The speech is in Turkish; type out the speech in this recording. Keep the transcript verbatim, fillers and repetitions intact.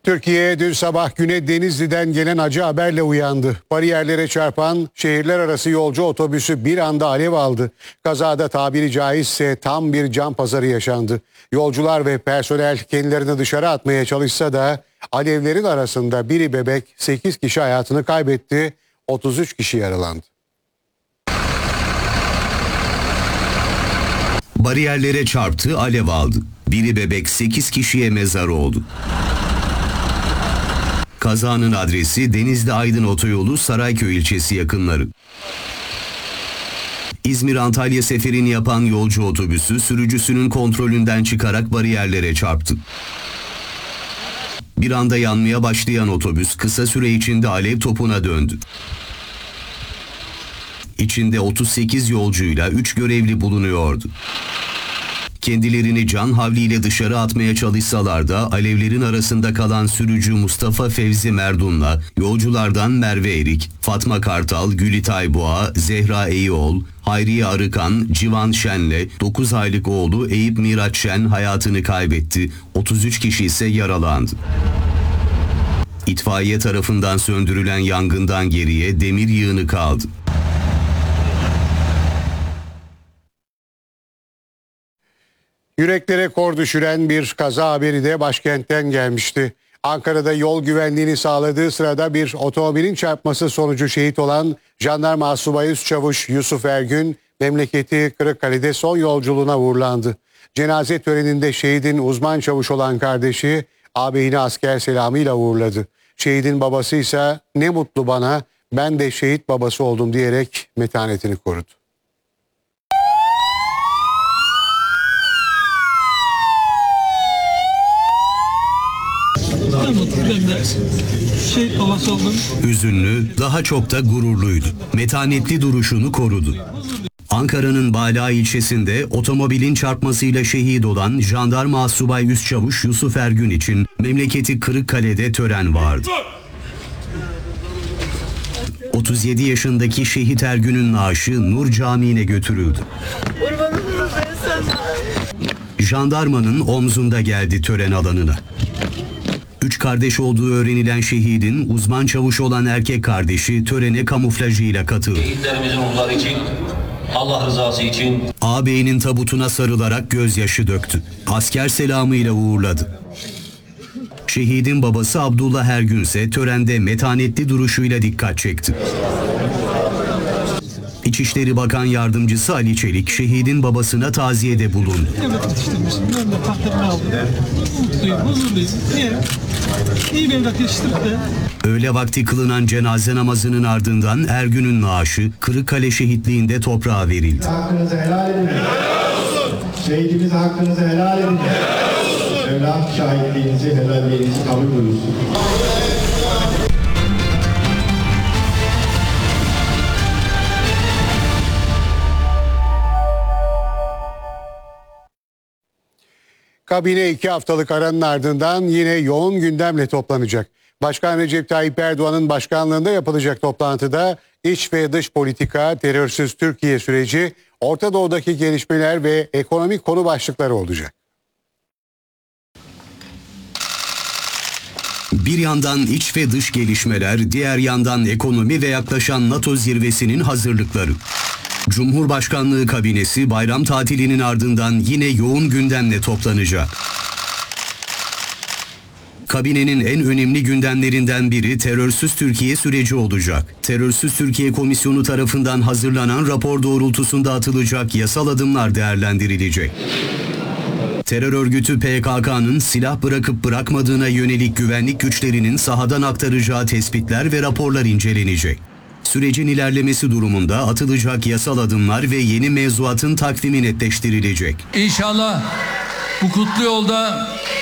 Türkiye dün sabah güne Denizli'den gelen acı haberle uyandı. Bariyerlere çarpan şehirler arası yolcu otobüsü bir anda alev aldı. Kazada tabiri caizse tam bir can pazarı yaşandı. Yolcular ve personel kendilerini dışarı atmaya çalışsa da alevlerin arasında biri bebek, sekiz kişi hayatını kaybetti, otuz üç kişi yaralandı. Bariyerlere çarptı, alev aldı. Biri bebek, sekiz kişiye mezar oldu. Kazanın adresi Denizli Aydın Otoyolu Sarayköy ilçesi yakınları. İzmir-Antalya seferini yapan yolcu otobüsü sürücüsünün kontrolünden çıkarak bariyerlere çarptı. Bir anda yanmaya başlayan otobüs kısa süre içinde alev topuna döndü. İçinde otuz sekiz yolcuyla üç görevli bulunuyordu. Kendilerini can havliyle dışarı atmaya çalışsalar da alevlerin arasında kalan sürücü Mustafa Fevzi Merdun'la yolculardan Merve Erik, Fatma Kartal, Gülitay Boğa, Zehra Eyioğlu, Hayriye Arıkan, Civan Şen'le dokuz aylık oğlu Eyüp Miraç Şen hayatını kaybetti, otuz üç kişi ise yaralandı. İtfaiye tarafından söndürülen yangından geriye demir yığını kaldı. Yüreklere kor düşüren bir kaza haberi de başkentten gelmişti. Ankara'da yol güvenliğini sağladığı sırada bir otomobilin çarpması sonucu şehit olan Jandarma Asubayı Üstçavuş Yusuf Ergün, memleketi Kırıkkale'de son yolculuğuna uğurlandı. Cenaze töreninde şehidin uzman çavuş olan kardeşi ağabeyini asker selamıyla uğurladı. Şehidin babası ise "Ne mutlu bana, ben de şehit babası oldum" diyerek metanetini korudu. Şehit babası oldum. Üzünlü, daha çok da gururluydu. Metanetli duruşunu korudu. Ankara'nın Bala ilçesinde otomobilin çarpmasıyla şehit olan Jandarma Asubay Üstçavuş Yusuf Ergün için memleketi Kırıkkale'de tören vardı. otuz yedi yaşındaki şehit Ergün'ün naaşı Nur Camii'ne götürüldü. Jandarmanın omzunda geldi tören alanına. Üç kardeş olduğu öğrenilen şehidin uzman çavuş olan erkek kardeşi törene kamuflajıyla katıldı. Şehitlerimizin ruhları için, Allah rızası için ağabeyinin tabutuna sarılarak gözyaşı döktü. Asker selamıyla uğurladı. Şehidin babası Abdullah Ergün ise törende metanetli duruşuyla dikkat çekti. İçişleri Bakan Yardımcısı Ali Çelik, şehidin babasına taziyede bulundu. Evet, yetiştirmişim. Ben de tahtlarını aldım. Mutluyum, huzurluyum. Niye? İyi bir evlat yetiştirip de. Öğle vakti kılınan cenaze namazının ardından Ergün'ün naaşı Kırıkkale şehitliğinde toprağa verildi. Hakkınızı helal edin. Helal olsun. Şehidimize hakkınızı helal edin. Helal olsun. Evlat şahitliğinizi, helalliğinizi kabul buyursun. Kabine iki haftalık aranın ardından yine yoğun gündemle toplanacak. Başkan Recep Tayyip Erdoğan'ın başkanlığında yapılacak toplantıda iç ve dış politika, terörsüz Türkiye süreci, Orta Doğu'daki gelişmeler ve ekonomik konu başlıkları olacak. Bir yandan iç ve dış gelişmeler, diğer yandan ekonomi ve yaklaşan NATO zirvesinin hazırlıkları. Cumhurbaşkanlığı kabinesi bayram tatilinin ardından yine yoğun gündemle toplanacak. Kabinenin en önemli gündemlerinden biri terörsüz Türkiye süreci olacak. Terörsüz Türkiye Komisyonu tarafından hazırlanan rapor doğrultusunda atılacak yasal adımlar değerlendirilecek. Terör örgütü P K K'nın silah bırakıp bırakmadığına yönelik güvenlik güçlerinin sahadan aktaracağı tespitler ve raporlar incelenecek. Sürecin ilerlemesi durumunda atılacak yasal adımlar ve yeni mevzuatın takvimi netleştirilecek. İnşallah bu kutlu yolda